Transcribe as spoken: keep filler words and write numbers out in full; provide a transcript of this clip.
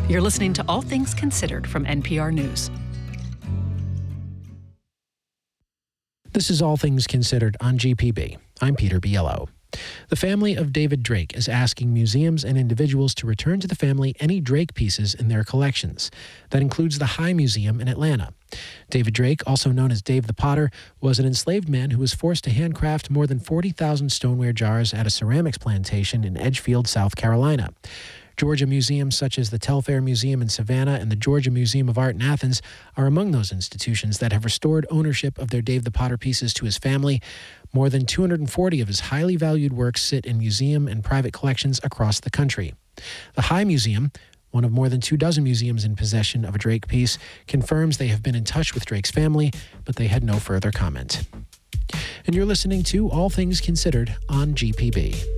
You're listening to All Things Considered from N P R News. This is All Things Considered on G P B. I'm Peter Biello. The family of David Drake is asking museums and individuals to return to the family any Drake pieces in their collections. That includes the High Museum in Atlanta. David Drake, also known as Dave the Potter, was an enslaved man who was forced to handcraft more than forty thousand stoneware jars at a ceramics plantation in Edgefield, South Carolina. Georgia museums such as the Telfair Museum in Savannah and the Georgia Museum of Art in Athens are among those institutions that have restored ownership of their Dave the Potter pieces to his family. More than two hundred forty of his highly valued works sit in museum and private collections across the country. The High Museum, one of more than two dozen museums in possession of a Drake piece, confirms they have been in touch with Drake's family, but they had no further comment. And you're listening to All Things Considered on G P B.